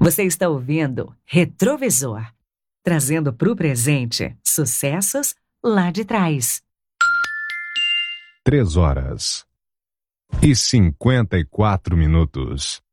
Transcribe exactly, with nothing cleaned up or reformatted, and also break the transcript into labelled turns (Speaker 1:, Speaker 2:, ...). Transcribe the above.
Speaker 1: Você está ouvindo Retrovisor, trazendo para o presente sucessos lá de trás.
Speaker 2: Três horas e cinquenta e quatro minutos.